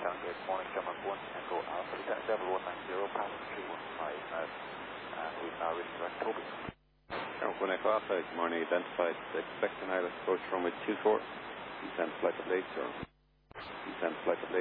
Good morning, Denmark 1 Echo Alpha, Lieutenant Devil 190, passing 315 knots, and we've now reached Grand Toby. Denmark 1 Echo Alpha, good morning, identified, expect an ILS approach runway 24, descend flight of late, descend flight of late.